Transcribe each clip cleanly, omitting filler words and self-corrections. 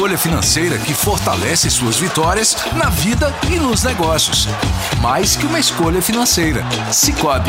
escolha financeira que fortalece suas vitórias na vida e nos negócios. Mais que uma escolha financeira. Sicoob.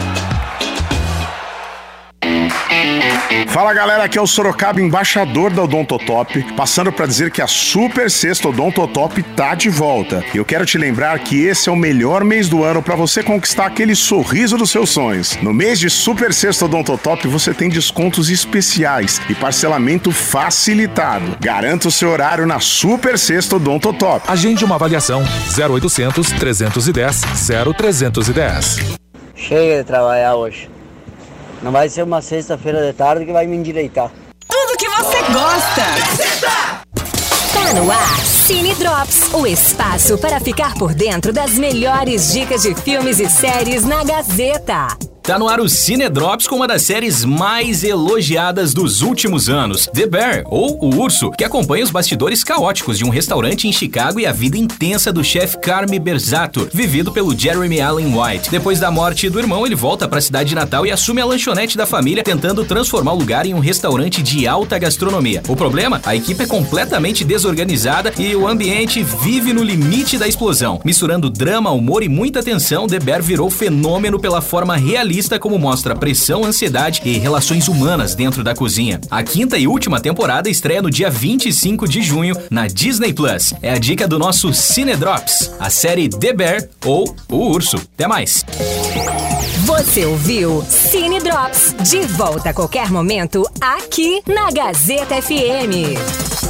Fala galera, aqui é o Sorocaba, embaixador da Odontotop, passando para dizer que a Super Sexta Odontotop tá de volta. E eu quero te lembrar que esse é o melhor mês do ano para você conquistar aquele sorriso dos seus sonhos. No mês de Super Sexta Odontotop você tem descontos especiais e parcelamento facilitado. Garanta o seu horário na Super Sexta Odontotop. Agende uma avaliação 0800 310 0310. Chega de trabalhar hoje. Não vai ser uma sexta-feira de tarde que vai me endireitar. Tudo que você gosta. Tá no ar, Cine Drops, o espaço para ficar por dentro das melhores dicas de filmes e séries na Gazeta. Tá no ar o Cine Drops com uma das séries mais elogiadas dos últimos anos, The Bear, ou O Urso, que acompanha os bastidores caóticos de um restaurante em Chicago e a vida intensa do chefe Carmy Berzator, vivido pelo Jeremy Allen White. Depois da morte do irmão, ele volta para a cidade natal e assume a lanchonete da família, tentando transformar o lugar em um restaurante de alta gastronomia. O problema? A equipe é completamente desorganizada e o ambiente vive no limite da explosão. Misturando drama, humor e muita tensão, The Bear virou fenômeno pela forma realista como mostra pressão, ansiedade e relações humanas dentro da cozinha. A quinta e última temporada estreia no dia 25 de junho na Disney Plus. É a dica do nosso Cine Drops, a série The Bear ou O Urso. Até mais! Você ouviu Cine Drops, de volta a qualquer momento aqui na Gazeta FM.